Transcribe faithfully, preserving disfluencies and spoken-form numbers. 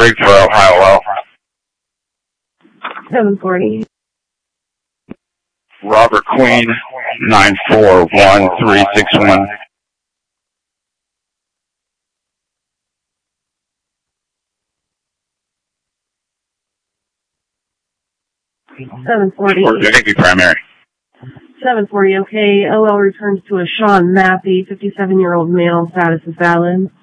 Rig for Ohio Well. seven forty. Robert Queen, nine four one three six one. seven forty. Yankee primary. seven forty, okay. O L returns to a Sean Mappy, fifty-seven-year-old male, status is valid.